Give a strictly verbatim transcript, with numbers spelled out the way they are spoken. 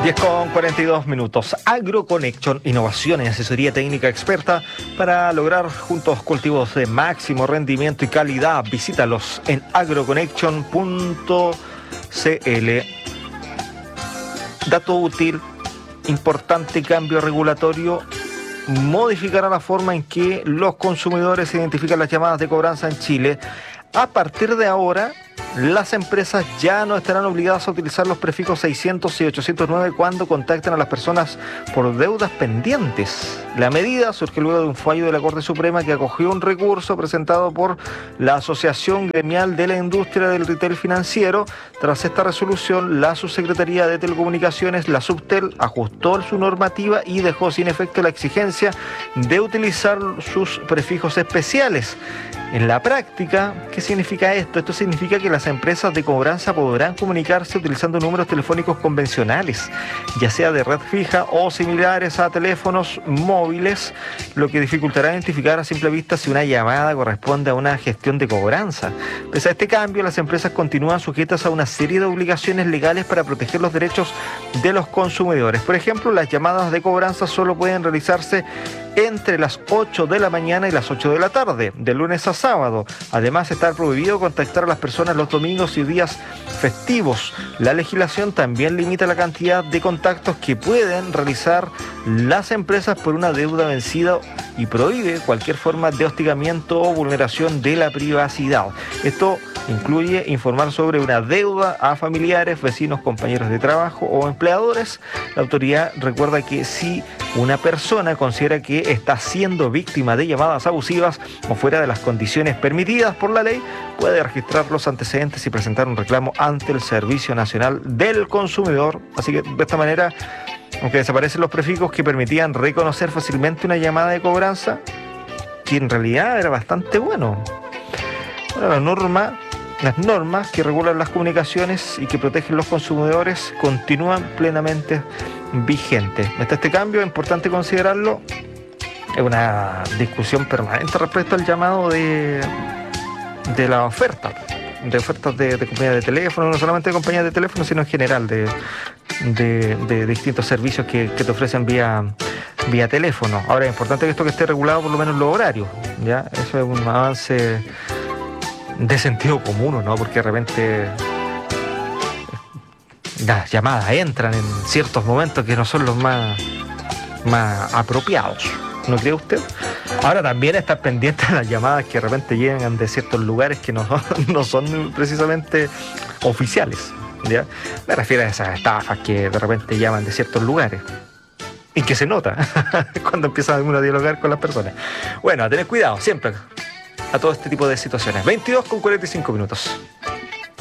diez con cuarenta y dos minutos. AgroConnection, innovación y asesoría técnica experta para lograr juntos cultivos de máximo rendimiento y calidad. Visítalos en agroconnection punto cl. Dato útil, importante cambio regulatorio, modificará la forma en que los consumidores identifican las llamadas de cobranza en Chile. A partir de ahora, las empresas ya no estarán obligadas a utilizar los prefijos seiscientos y ochocientos nueve cuando contacten a las personas por deudas pendientes. La medida surge luego de un fallo de la Corte Suprema que acogió un recurso presentado por la Asociación Gremial de la Industria del Retail Financiero. Tras esta resolución, la Subsecretaría de Telecomunicaciones, la Subtel, ajustó su normativa y dejó sin efecto la exigencia de utilizar sus prefijos especiales. En la práctica, ¿qué significa esto? Esto significa que las empresas de cobranza podrán comunicarse utilizando números telefónicos convencionales, ya sea de red fija o similares a teléfonos móviles, lo que dificultará identificar a simple vista si una llamada corresponde a una gestión de cobranza. Pese a este cambio, las empresas continúan sujetas a una serie de obligaciones legales para proteger los derechos de los consumidores. Por ejemplo, las llamadas de cobranza solo pueden realizarse entre las ocho de la mañana y las ocho de la tarde, de lunes a sábado. Además, está prohibido contactar a las personas los domingos y días festivos. La legislación también limita la cantidad de contactos que pueden realizar las empresas por una deuda vencida y prohíbe cualquier forma de hostigamiento o vulneración de la privacidad. Esto incluye informar sobre una deuda a familiares, vecinos, compañeros de trabajo o empleadores. La autoridad recuerda que si una persona considera que está siendo víctima de llamadas abusivas o fuera de las condiciones permitidas por la ley, puede registrar los antecedentes y presentar un reclamo ante el Servicio Nacional del Consumidor. Así que de esta manera, aunque desaparecen los prefijos que permitían reconocer fácilmente una llamada de cobranza, que en realidad era bastante bueno. Bueno, la norma, las normas que regulan las comunicaciones y que protegen los consumidores continúan plenamente vigentes. Está este cambio, es importante considerarlo. Es una discusión permanente respecto al llamado de, de la oferta, de ofertas de, de compañías de teléfono, no solamente de compañías de teléfono, sino en general de, de, de distintos servicios que, que te ofrecen vía, vía teléfono. Ahora es importante que esto que esté regulado por lo menos los horarios, ¿ya? Eso es un avance de sentido común, ¿no? Porque de repente las llamadas entran en ciertos momentos que no son los más, más apropiados. ¿No cree usted? Ahora también estar pendiente de las llamadas que de repente llegan de ciertos lugares que no, no son precisamente oficiales, ¿ya? Me refiero a esas estafas que de repente llaman de ciertos lugares y que se nota cuando empiezan uno a dialogar con las personas. Bueno, a tener cuidado siempre a todo este tipo de situaciones. veintidós con cuarenta y cinco minutos.